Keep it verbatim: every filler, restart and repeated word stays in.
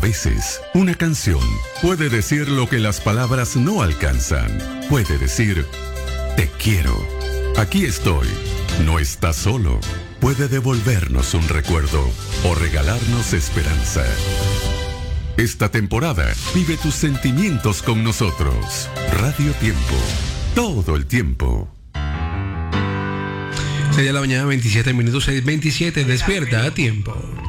veces, una canción puede decir lo que las palabras no alcanzan. Puede decir, te quiero. Aquí estoy. No estás solo. Puede devolvernos un recuerdo o regalarnos esperanza. Esta temporada, vive tus sentimientos con nosotros. Radio Tiempo. Todo el tiempo. seis de la mañana, veintisiete minutos, seis veintisiete, despierta a tiempo.